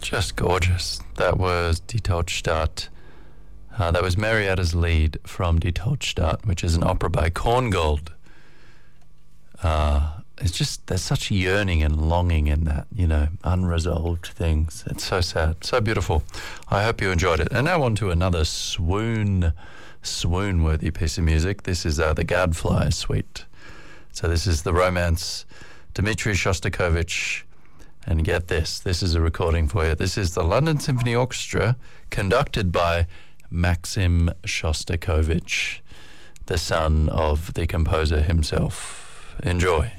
Just gorgeous. That was Die Todstadt. That was Marietta's Lied from Die Todstadt, which is an opera by Korngold. It's just, there's such yearning and longing in that, unresolved things. It's so sad, so beautiful. I hope you enjoyed it. And now on to another swoon-worthy piece of music. This is the Gadfly Suite. So this is the Romance, Dmitri Shostakovich. And get this is a recording for you. This is the London Symphony Orchestra, conducted by Maxim Shostakovich, the son of the composer himself. Enjoy.